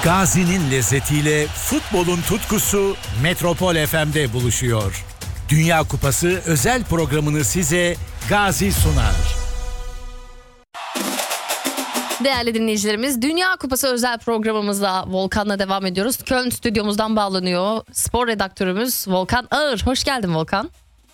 Gazi'nin lezzetiyle futbolun tutkusu Metropol FM'de buluşuyor. Dünya Kupası özel programını size Gazi sunar. Değerli dinleyicilerimiz, Dünya Kupası özel programımızla Volkan'la devam ediyoruz. Köln stüdyomuzdan bağlanıyor spor redaktörümüz Volkan Ağır. Hoş geldin Volkan.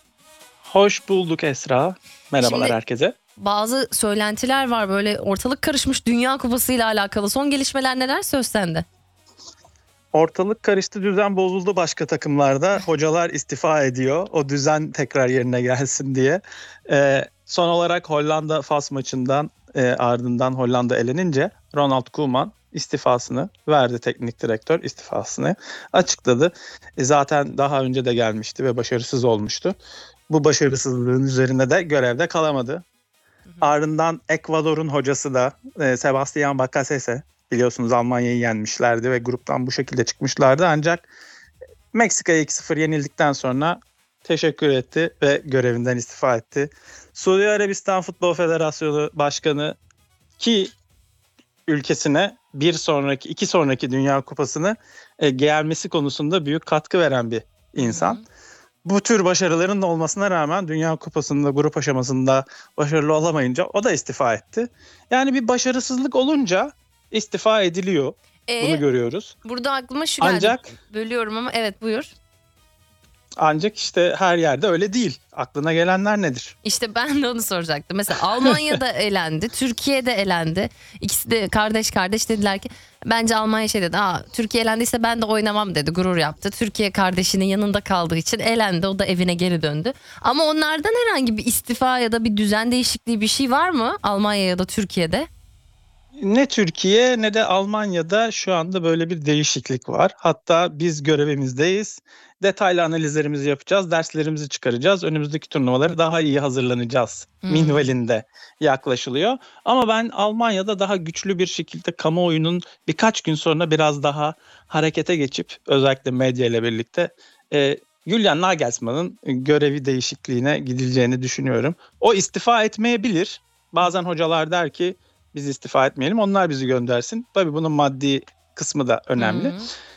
Hoş bulduk Esra. Merhabalar Şimdi, herkese. Bazı söylentiler var, böyle ortalık karışmış Dünya Kupası ile alakalı. Son gelişmeler neler, söz sende? Ortalık karıştı, düzen bozuldu başka takımlarda. Hocalar istifa ediyor. O düzen tekrar yerine gelsin diye. Son olarak Hollanda-Fas maçından ardından Hollanda elenince Ronald Koeman istifasını verdi, teknik direktör istifasını açıkladı. Zaten daha önce de gelmişti ve başarısız olmuştu. Bu başarısızlığın üzerine de görevde kalamadı. Ardından Ekvador'un hocası da Sebastián Bacasese, biliyorsunuz Almanya'yı yenmişlerdi ve gruptan bu şekilde çıkmışlardı. Ancak Meksika'ya 2-0 yenildikten sonra teşekkür etti ve görevinden istifa etti. Suudi Arabistan Futbol Federasyonu Başkanı ki ülkesine iki sonraki Dünya Kupası'nı gelmesi konusunda büyük katkı veren bir insan. Bu tür başarıların olmasına rağmen Dünya Kupası'nda grup aşamasında başarılı olamayınca o da istifa etti. Yani bir başarısızlık olunca istifa ediliyor. Bunu görüyoruz. Burada aklıma şu geldi. Bölüyorum ama evet, buyur. Ancak işte her yerde öyle değil. Aklına gelenler nedir? İşte ben de onu soracaktım. Mesela Almanya'da elendi, Türkiye'de elendi. İkisi de kardeş dediler ki, bence Almanya dedi. Türkiye elendiyse ben de oynamam dedi, gurur yaptı. Türkiye kardeşinin yanında kaldığı için elendi, o da evine geri döndü. Ama onlardan herhangi bir istifa ya da bir düzen değişikliği bir şey var mı Almanya ya da Türkiye'de? Ne Türkiye ne de Almanya'da şu anda böyle bir değişiklik var. Hatta biz görevimizdeyiz. Detaylı analizlerimizi yapacağız, derslerimizi çıkaracağız. Önümüzdeki turnuvaları daha iyi hazırlanacağız minvalinde yaklaşılıyor. Ama ben Almanya'da daha güçlü bir şekilde kamuoyunun birkaç gün sonra biraz daha harekete geçip özellikle medya ile birlikte Julian Nagelsmann'ın görevi değişikliğine gidileceğini düşünüyorum. O istifa etmeyebilir. Bazen hocalar der ki biz istifa etmeyelim, onlar bizi göndersin. Tabii bunun maddi kısmı da önemli.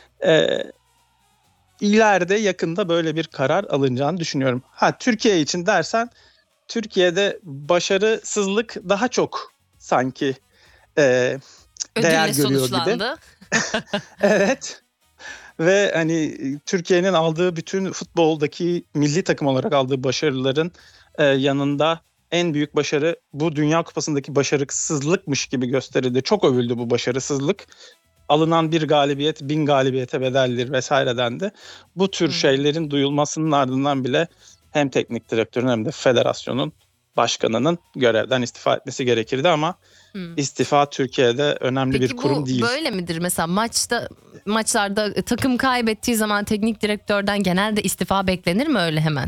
İleride yakında böyle bir karar alınacağını düşünüyorum. Türkiye için dersen, Türkiye'de başarısızlık daha çok sanki değer görüyor gibi. Evet. Ve hani Türkiye'nin aldığı bütün futboldaki milli takım olarak aldığı başarıların yanında en büyük başarı bu Dünya Kupası'ndaki başarısızlıkmış gibi gösterildi. Çok övüldü bu başarısızlık. Alınan bir galibiyet 1000 galibiyete bedeldir vesaire dendi. Bu tür şeylerin duyulmasının ardından bile hem teknik direktörün hem de federasyonun başkanının görevden istifa etmesi gerekirdi ama istifa Türkiye'de önemli bir kurum değil. Peki bu böyle midir? Mesela maçlarda takım kaybettiği zaman teknik direktörden genelde istifa beklenir mi öyle hemen?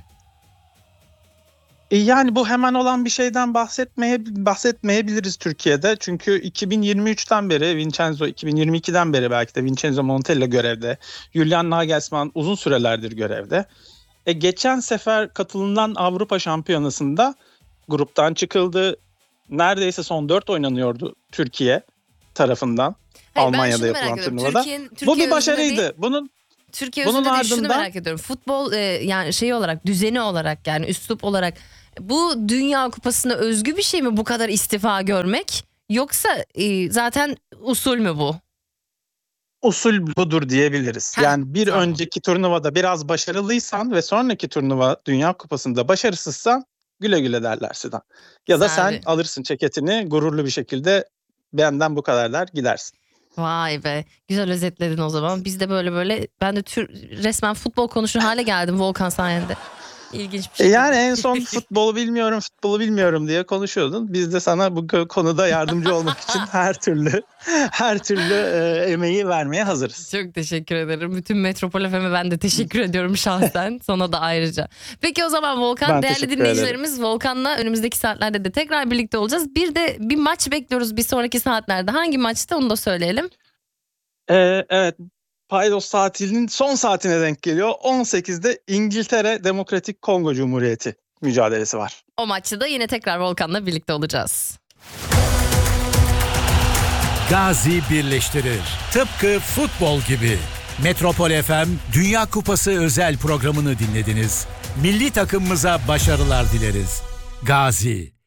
Yani bu hemen olan bir şeyden bahsetmeyebiliriz Türkiye'de. Çünkü 2023'ten beri 2022'den beri belki de Vincenzo Montella görevde. Julian Nagelsmann uzun sürelerdir görevde. Geçen sefer katılınan Avrupa Şampiyonası'nda gruptan çıkıldı. Neredeyse son 4 oynanıyordu Türkiye tarafından. Hayır, Almanya'da yapılan turnuvada. Bu bir başarıydı. Türkiye özünde değil, şunu merak ediyorum. Futbol yani şey olarak, düzeni olarak, yani üslup olarak bu Dünya Kupası'na özgü bir şey mi bu kadar istifa görmek? Yoksa zaten usul mü bu? Usul budur diyebiliriz. Yani bir önceki turnuvada biraz başarılıysan ve sonraki turnuva Dünya Kupası'nda başarısızsan güle güle derler sana. Ya da sen alırsın ceketini gururlu bir şekilde, benden bu kadar der gidersin. Vay be, güzel özetledin o zaman. Biz de böyle ben de resmen futbol konuşur hale geldim Volkan sayende. İlginç bir şey. Yani en son futbolu bilmiyorum diye konuşuyordun. Biz de sana bu konuda yardımcı olmak için her türlü emeği vermeye hazırız. Çok teşekkür ederim. Bütün Metropol FM'e ben de teşekkür ediyorum şahsen. Sana da ayrıca. Peki o zaman Volkan, değerli dinleyicilerimiz, Volkan'la önümüzdeki saatlerde de tekrar birlikte olacağız. Bir maç bekliyoruz bir sonraki saatlerde. Hangi maçta, onu da söyleyelim. Evet. Paydos tatilinin son saatine denk geliyor. 18'de İngiltere Demokratik Kongo Cumhuriyeti mücadelesi var. O maçta da yine tekrar Volkan'la birlikte olacağız. Gazi birleştirir. Tıpkı futbol gibi. Metropol FM Dünya Kupası özel programını dinlediniz. Milli takımımıza başarılar dileriz. Gazi.